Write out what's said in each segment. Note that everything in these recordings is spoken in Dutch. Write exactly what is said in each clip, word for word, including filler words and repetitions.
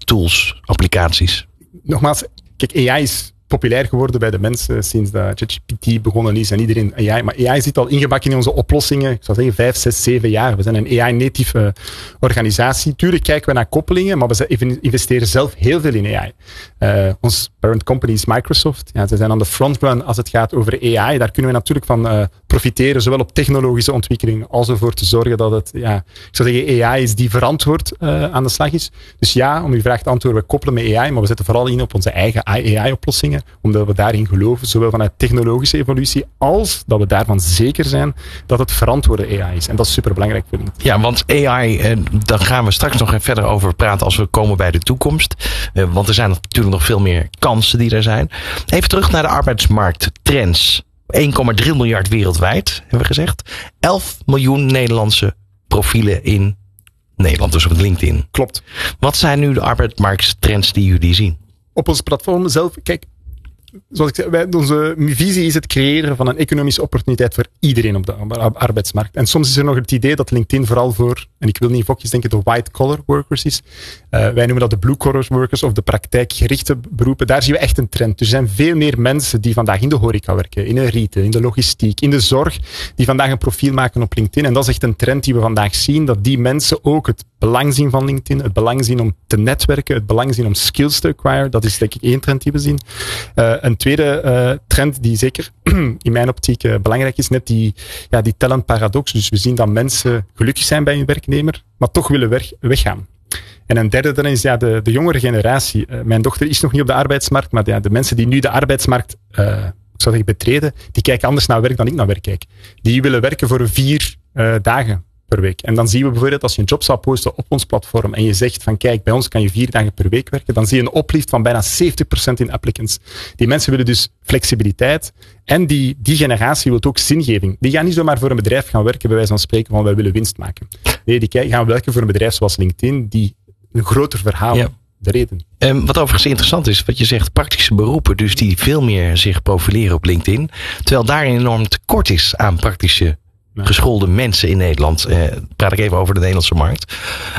tools, applicaties? Nogmaals, kijk, A I is populair geworden bij de mensen sinds dat ChatGPT begonnen is en iedereen A I. Maar A I zit al ingebakken in onze oplossingen, ik zou zeggen vijf, zes, zeven jaar. We zijn een A I-native organisatie. Tuurlijk kijken we naar koppelingen, maar we investeren zelf heel veel in A I. Uh, ons parent company is Microsoft. Ja, ze zijn aan de frontrun als het gaat over A I. Daar kunnen we natuurlijk van uh, profiteren, zowel op technologische ontwikkeling als ervoor te zorgen dat het, ja, ik zou zeggen, A I is die verantwoord uh, aan de slag is. Dus ja, om uw vraag te antwoorden, we koppelen met A I, maar we zetten vooral in op onze eigen A I-oplossingen. Omdat we daarin geloven, zowel vanuit technologische evolutie, als dat we daarvan zeker zijn dat het verantwoorde A I is. En dat is superbelangrijk voor ons. Ja, want A I, eh, daar gaan we straks nog even verder over praten als we komen bij de toekomst. Eh, want er zijn natuurlijk nog veel meer kansen die er zijn. Even terug naar de arbeidsmarkttrends. één komma drie miljard wereldwijd, hebben we gezegd. elf miljoen Nederlandse profielen in Nederland, dus op LinkedIn. Klopt. Wat zijn nu de arbeidsmarkttrends die jullie zien? Op ons platform zelf, kijk, zoals ik zei, wij, onze visie is het creëren van een economische opportuniteit voor iedereen op de arbeidsmarkt. En soms is er nog het idee dat LinkedIn vooral voor, en ik wil niet in fokjes denken, de white-collar workers is. Uh, wij noemen dat de blue-collar workers of de praktijkgerichte beroepen. Daar zien we echt een trend. Er zijn veel meer mensen die vandaag in de horeca werken, in de retail, in de logistiek, in de zorg, die vandaag een profiel maken op LinkedIn. En dat is echt een trend die we vandaag zien, dat die mensen ook het belang zien van LinkedIn, het belang zien om te netwerken, het belang zien om skills te acquire. Dat is denk ik één trend die we zien. Uh, een tweede uh, trend die zeker in mijn optiek uh, belangrijk is, net die, ja, die talent paradox. Dus we zien dat mensen gelukkig zijn bij hun werknemer, maar toch willen weg, weggaan. En een derde dan is ja, de, de jongere generatie. Uh, mijn dochter is nog niet op de arbeidsmarkt, maar ja, de mensen die nu de arbeidsmarkt uh, ik zou zeggen betreden, die kijken anders naar werk dan ik naar werk kijk. Die willen werken voor vier uh, dagen per week. En dan zien we bijvoorbeeld, als je een job zou posten op ons platform en je zegt van kijk, bij ons kan je vier dagen per week werken, dan zie je een oplift van bijna zeventig procent in applicants. Die mensen willen dus flexibiliteit en die, die generatie wil ook zingeving. Die gaan niet zomaar voor een bedrijf gaan werken, bij wijze van spreken van wij willen winst maken. Nee, die gaan werken voor een bedrijf zoals LinkedIn, die een groter verhaal ja. de reden. Um, wat overigens interessant is, wat je zegt, praktische beroepen, dus die veel meer zich profileren op LinkedIn, terwijl daar een enorm tekort is aan praktische geschoolde mensen in Nederland. Eh, praat ik even over de Nederlandse markt.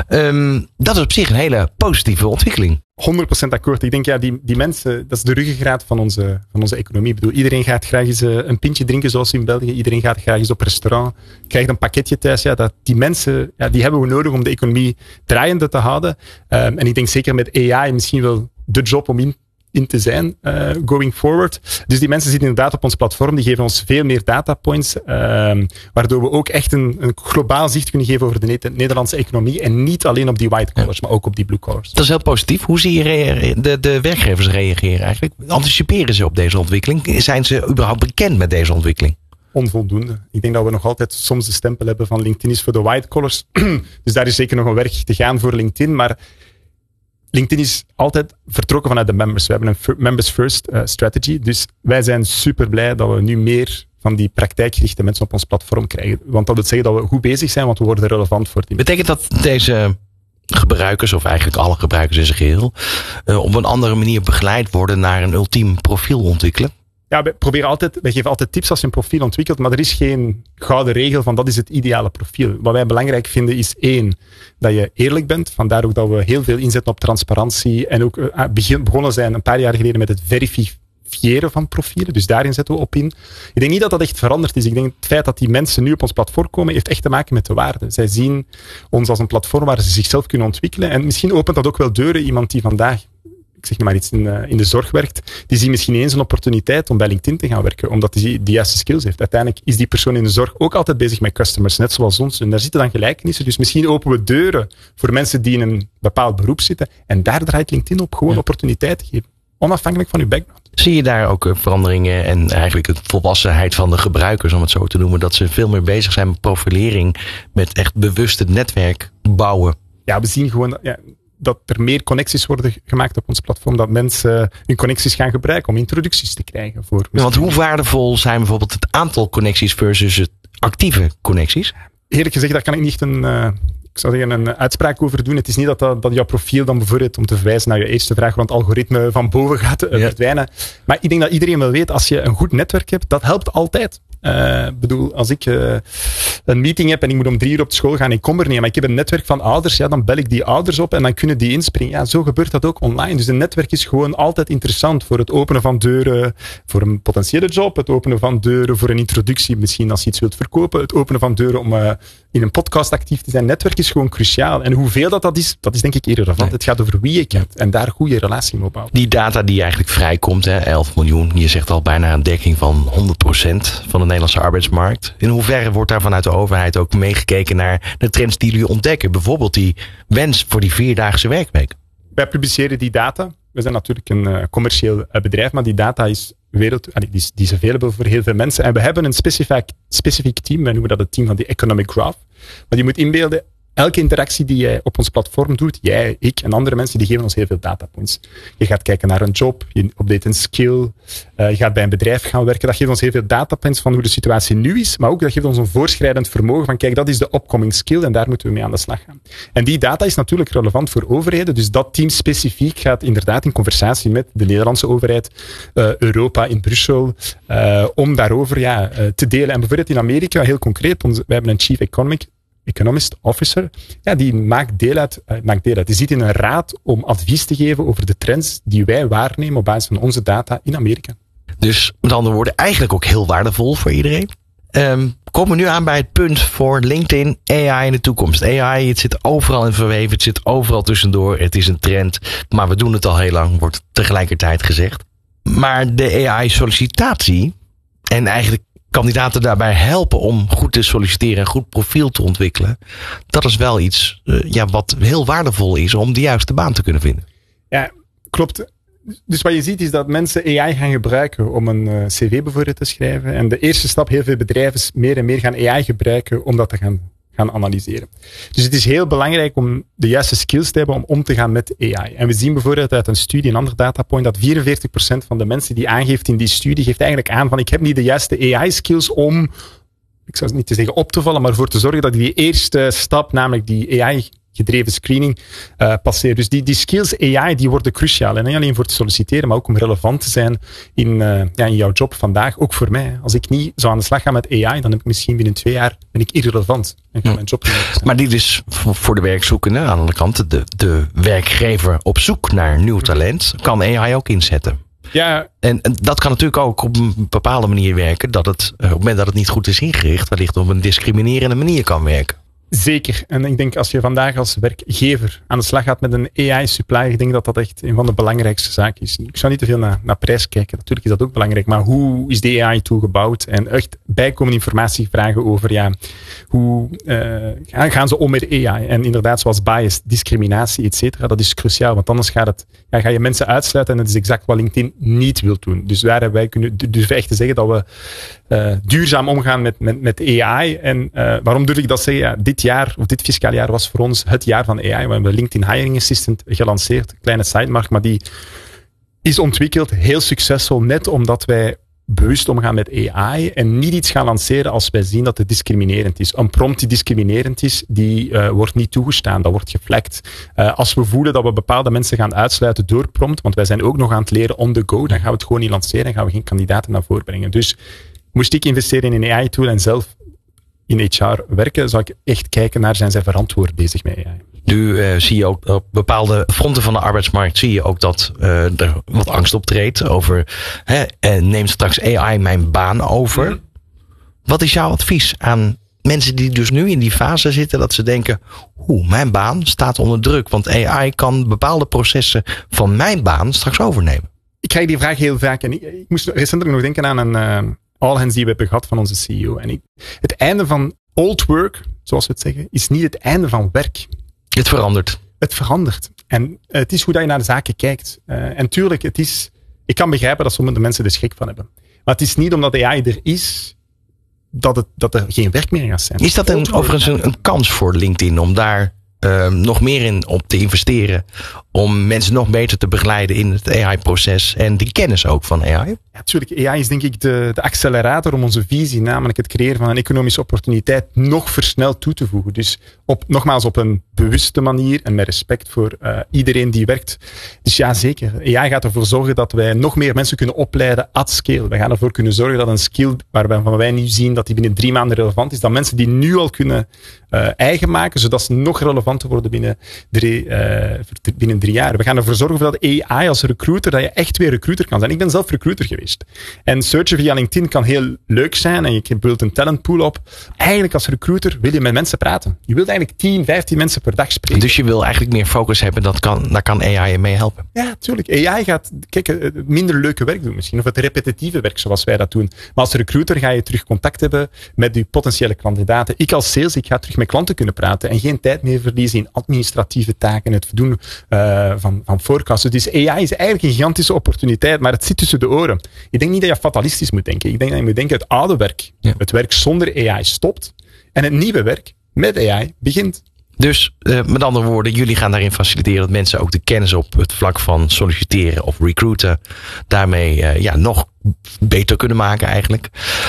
Um, dat is op zich een hele positieve ontwikkeling. honderd procent akkoord. Ik denk, ja, die, die mensen, dat is de ruggengraat van onze, van onze economie. Ik bedoel, iedereen gaat graag eens uh, een pintje drinken, zoals in België. Iedereen gaat graag eens op restaurant. Krijgt een pakketje thuis. Ja, dat, die mensen, ja, die hebben we nodig om de economie draaiende te houden. Um, en ik denk zeker met A I misschien wel de job om in in te zijn, uh, going forward. Dus die mensen zitten inderdaad op ons platform, die geven ons veel meer datapoints, uh, waardoor we ook echt een, een globaal zicht kunnen geven over de ne- Nederlandse economie en niet alleen op die white collars, ja. maar ook op die blue collars. Dat is heel positief. Hoe zie je rea- de, de werkgevers reageren eigenlijk? Anticiperen ze op deze ontwikkeling? Zijn ze überhaupt bekend met deze ontwikkeling? Onvoldoende. Ik denk dat we nog altijd soms de stempel hebben van LinkedIn is voor de white collars. Dus daar is zeker nog een werk te gaan voor LinkedIn, maar LinkedIn is altijd vertrokken vanuit de members. We hebben een members first uh, strategy. Dus wij zijn super blij dat we nu meer van die praktijkgerichte mensen op ons platform krijgen. Want dat wil zeggen dat we goed bezig zijn, want we worden relevant voor die. Betekent dat deze gebruikers, of eigenlijk alle gebruikers in zijn geheel, uh, op een andere manier begeleid worden naar een ultiem profiel ontwikkelen? Ja, wij proberen altijd, wij geven altijd tips als je een profiel ontwikkelt, maar er is geen gouden regel van dat is het ideale profiel. Wat wij belangrijk vinden is één, dat je eerlijk bent. Vandaar ook dat we heel veel inzetten op transparantie en ook uh, begin, begonnen zijn een paar jaar geleden met het verifiëren van profielen. Dus daarin zetten we op in. Ik denk niet dat dat echt veranderd is. Ik denk het feit dat die mensen nu op ons platform komen, heeft echt te maken met de waarde. Zij zien ons als een platform waar ze zichzelf kunnen ontwikkelen en misschien opent dat ook wel deuren. Iemand die vandaag, ik zeg maar iets, in, uh, in de zorg werkt, die ziet misschien eens een opportuniteit om bij LinkedIn te gaan werken, omdat hij die, die juiste skills heeft. Uiteindelijk is die persoon in de zorg ook altijd bezig met customers, net zoals ons. En daar zitten dan gelijkenissen. Dus misschien openen we deuren voor mensen die in een bepaald beroep zitten. En daar draait LinkedIn op, gewoon ja. opportuniteiten geven. Onafhankelijk van uw background. Zie je daar ook veranderingen en eigenlijk de volwassenheid van de gebruikers, om het zo te noemen, dat ze veel meer bezig zijn met profilering, met echt bewust het netwerk bouwen? Ja, we zien gewoon ja, dat er meer connecties worden gemaakt op ons platform, dat mensen hun connecties gaan gebruiken om introducties te krijgen. Voor ja, want hoe waardevol zijn bijvoorbeeld het aantal connecties versus het actieve connecties? Eerlijk gezegd, daar kan ik niet echt een, uh, ik zou zeggen, een uitspraak over doen. Het is niet dat, dat, dat jouw profiel dan bijvoorbeeld, om te verwijzen naar je eerste vraag, want het algoritme van boven gaat uh, ja. verdwijnen. Maar ik denk dat iedereen wel weet, als je een goed netwerk hebt, dat helpt altijd. Ik uh, bedoel, als ik uh, een meeting heb en ik moet om drie uur op school gaan, ik kom er niet, maar ik heb een netwerk van ouders, ja, dan bel ik die ouders op en dan kunnen die inspringen. Ja, zo gebeurt dat ook online. Dus een netwerk is gewoon altijd interessant voor het openen van deuren voor een potentiële job, het openen van deuren voor een introductie, misschien als je iets wilt verkopen, het openen van deuren om uh, in een podcast actief te zijn. Netwerk is gewoon cruciaal. En hoeveel dat, dat is, dat is denk ik irrelevant. Nee. Het gaat over wie je kent en daar goede relatie mee opbouwen. Die data die eigenlijk vrijkomt, hè, elf miljoen, je zegt al bijna een dekking van honderd procent van de Nederlandse arbeidsmarkt. In hoeverre wordt daar vanuit de overheid ook meegekeken naar de trends die jullie ontdekken? Bijvoorbeeld die wens voor die vierdaagse werkweek. Wij publiceren die data. We zijn natuurlijk een uh, commercieel uh, bedrijf, maar die data is wereld, die is, die is available voor heel veel mensen. En we hebben een specifiek, specifiek team, wij noemen dat het team van die Economic Graph. Maar je moet inbeelden, elke interactie die jij op ons platform doet, jij, ik en andere mensen, die geven ons heel veel datapoints. Je gaat kijken naar een job, je update een skill, uh, je gaat bij een bedrijf gaan werken. Dat geeft ons heel veel datapoints van hoe de situatie nu is, maar ook dat geeft ons een voorschrijdend vermogen van, kijk, dat is de upcoming skill en daar moeten we mee aan de slag gaan. En die data is natuurlijk relevant voor overheden, dus dat team specifiek gaat inderdaad in conversatie met de Nederlandse overheid, uh, Europa in Brussel, uh, om daarover ja, uh, te delen. En bijvoorbeeld in Amerika, heel concreet, onze, wij hebben een chief economic economist officer, ja, die maakt deel uit, uh, maakt deel uit. Die zit in een raad om advies te geven over de trends die wij waarnemen op basis van onze data in Amerika. Dus met andere woorden, eigenlijk ook heel waardevol voor iedereen. Um, komen we nu aan bij het punt voor LinkedIn, A I in de toekomst. A I, het zit overal in verweven, het zit overal tussendoor. Het is een trend, maar we doen het al heel lang, wordt tegelijkertijd gezegd. Maar de A I-sollicitatie en eigenlijk kandidaten daarbij helpen om goed te solliciteren en goed profiel te ontwikkelen. Dat is wel iets uh, ja, wat heel waardevol is om de juiste baan te kunnen vinden. Ja, klopt. Dus wat je ziet is dat mensen A I gaan gebruiken om een uh, cv bijvoorbeeld te schrijven. En de eerste stap, heel veel bedrijven meer en meer gaan A I gebruiken om dat te gaan, gaan analyseren. Dus het is heel belangrijk om de juiste skills te hebben om om te gaan met A I. En we zien bijvoorbeeld uit een studie, een ander datapoint, dat vierenveertig procent van de mensen die aangeeft in die studie, geeft eigenlijk aan van ik heb niet de juiste A I skills om, ik zou het niet te zeggen op te vallen, maar voor te zorgen dat die eerste stap, namelijk die A I gedreven screening, uh, passeert. Dus die, die skills A I, die worden cruciaal. En niet alleen voor te solliciteren, maar ook om relevant te zijn in, uh, ja, in jouw job vandaag. Ook voor mij. Als ik niet zou aan de slag gaan met A I, dan heb ik misschien binnen twee jaar ben ik irrelevant. En kan mijn job niet zijn. Maar dit is voor de werkzoekende, aan de andere kant, de, de werkgever op zoek naar nieuw talent, kan A I ook inzetten. Ja. En, en dat kan natuurlijk ook op een bepaalde manier werken, dat het, op het moment dat het niet goed is ingericht, wellicht op een discriminerende manier kan werken. Zeker. En ik denk als je vandaag als werkgever aan de slag gaat met een A I-supplier, ik denk dat dat echt een van de belangrijkste zaken is. Ik zou niet te veel naar, naar prijs kijken. Natuurlijk is dat ook belangrijk. Maar hoe is de A I toegebouwd? En echt bijkomende informatie vragen over, ja, hoe uh, gaan ze om met A I? En inderdaad, zoals bias, discriminatie, et cetera. Dat is cruciaal. Want anders gaat het, ja, ga je mensen uitsluiten. En dat is exact wat LinkedIn niet wil doen. Dus daar hebben wij kunnen, durven echt te zeggen dat we uh, duurzaam omgaan met, met, met A I. En uh, waarom durf ik dat zeggen? Ja, dit jaar, of dit fiscaal jaar was voor ons het jaar van A I. We hebben LinkedIn Hiring Assistant gelanceerd. Een kleine sidemarkt, maar die is ontwikkeld, heel succesvol, net omdat wij bewust omgaan met A I en niet iets gaan lanceren als wij zien dat het discriminerend is. Een prompt die discriminerend is, die uh, wordt niet toegestaan, dat wordt geflagd. Uh, als we voelen dat we bepaalde mensen gaan uitsluiten door prompt, want wij zijn ook nog aan het leren on the go, dan gaan we het gewoon niet lanceren en gaan we geen kandidaten naar voren brengen. Dus moest ik investeren in een A I-tool en zelf in H R werken, zou ik echt kijken naar, zijn zij verantwoord bezig met A I? Nu uh, zie je ook op bepaalde fronten van de arbeidsmarkt, zie je ook dat uh, er wat angst optreedt over, hè, uh, neemt straks A I mijn baan over? Mm-hmm. Wat is jouw advies aan mensen die dus nu in die fase zitten, dat ze denken, oeh, mijn baan staat onder druk, want A I kan bepaalde processen van mijn baan straks overnemen? Ik krijg die vraag heel vaak en ik, ik moest recentelijk nog denken aan een uh, all hands die we hebben gehad van onze C E O. En ik, het einde van old work, zoals we het zeggen, is niet het einde van werk. Het verandert. Het verandert. En het is hoe dat je naar de zaken kijkt. Uh, en tuurlijk, het is, ik kan begrijpen dat sommige mensen er schrik van hebben. Maar het is niet omdat de A I er is, dat, het, dat er geen werk meer gaat zijn. Is dat een, overigens een, een kans voor LinkedIn om daar uh, nog meer in op te investeren om mensen nog beter te begeleiden in het A I-proces en die kennis ook van A I? Ja, natuurlijk. A I is denk ik de, de accelerator om onze visie, namelijk het creëren van een economische opportuniteit, nog versneld toe te voegen. Dus op, nogmaals op een bewuste manier en met respect voor uh, iedereen die werkt. Dus ja, zeker. A I gaat ervoor zorgen dat wij nog meer mensen kunnen opleiden at scale. We gaan ervoor kunnen zorgen dat een skill waarvan wij nu zien dat die binnen drie maanden relevant is, dat mensen die nu al kunnen uh, eigen maken, zodat ze nog relevanter worden binnen drie, uh, binnen drie jaar. We gaan ervoor zorgen dat A I als recruiter, dat je echt weer recruiter kan zijn. Ik ben zelf recruiter geweest. En searchen via LinkedIn kan heel leuk zijn en je built een talentpool op. Eigenlijk als recruiter wil je met mensen praten. Je wilt eigenlijk tien, vijftien mensen per dag spreken. Dus je wil eigenlijk meer focus hebben, dat kan, daar kan A I je mee helpen. Ja, tuurlijk. A I gaat kijk, het minder leuke werk doen misschien, of het repetitieve werk zoals wij dat doen. Maar als recruiter ga je terug contact hebben met je potentiële kandidaten. Ik als sales, ik ga terug met klanten kunnen praten en geen tijd meer verliezen in administratieve taken, het doen uh, van, van forecasts. Dus A I is eigenlijk een gigantische opportuniteit, maar het zit tussen de oren. Ik denk niet dat je fatalistisch moet denken. Ik denk dat je moet denken, het oude werk, ja. het werk zonder A I stopt en het nieuwe werk met A I begint. Dus uh, met andere woorden, jullie gaan daarin faciliteren dat mensen ook de kennis op het vlak van solliciteren of recruiten daarmee uh, ja, nog beter kunnen maken eigenlijk.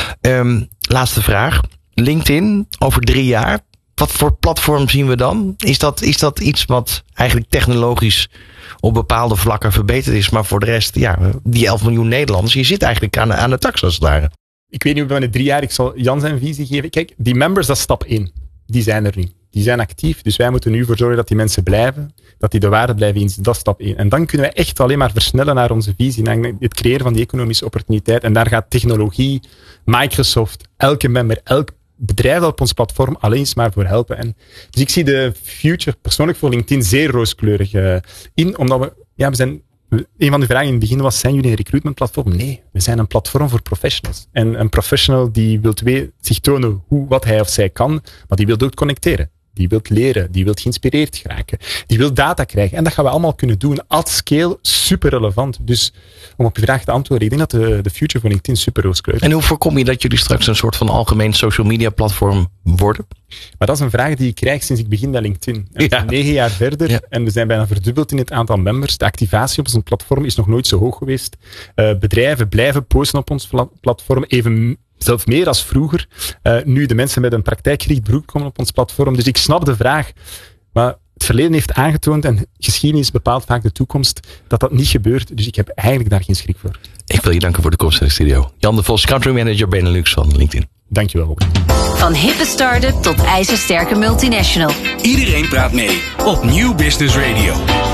Um, laatste vraag. LinkedIn over drie jaar. Wat voor platform zien we dan? Is dat, is dat iets wat eigenlijk technologisch op bepaalde vlakken verbeterd is, maar voor de rest, ja, die elf miljoen Nederlanders, je zit eigenlijk aan de, aan de tax als het ware. Ik weet niet of we in drie jaar, ik zal Jan zijn visie geven. Kijk, die members, dat is stap één. Die zijn er nu. Die zijn actief, dus wij moeten nu voor zorgen dat die mensen blijven, dat die de waarde blijven inzien. Dat is stap één. En dan kunnen wij echt alleen maar versnellen naar onze visie, naar het creëren van die economische opportuniteit. En daar gaat technologie, Microsoft, elke member, elk bedrijf dat op ons platform alleen eens maar voor helpen. En dus ik zie de future persoonlijk voor LinkedIn zeer rooskleurig uh, in, omdat we, ja, we zijn, een van de vragen in het begin was, zijn jullie een recruitment platform? Nee, we zijn een platform voor professionals. En een professional die wil zich tonen hoe, wat hij of zij kan, maar die wil ook connecteren. Die wilt leren, die wilt geïnspireerd geraken, die wil data krijgen. En dat gaan we allemaal kunnen doen. At scale, super relevant. Dus om op je vraag te antwoorden, ik denk dat de, de future van LinkedIn super rooskleurig is. En hoe voorkom je dat jullie straks een soort van algemeen social media platform worden? Maar dat is een vraag die ik krijg sinds ik begin bij LinkedIn. En we zijn ja. negen jaar verder ja. en we zijn bijna verdubbeld in het aantal members. De activatie op ons platform is nog nooit zo hoog geweest. Uh, bedrijven blijven posten op ons platform, even zelf meer als vroeger. Uh, nu de mensen met een praktijkgericht beroep komen op ons platform. Dus ik snap de vraag, maar het verleden heeft aangetoond, en geschiedenis bepaalt vaak de toekomst, dat dat niet gebeurt. Dus ik heb eigenlijk daar geen schrik voor. Ik wil je danken voor de komst naar de studio. Jan de Vos, Country Manager Benelux van LinkedIn. Dankjewel, Rob. Van hippe start-up tot ijzersterke multinational. Iedereen praat mee op Nieuw Business Radio.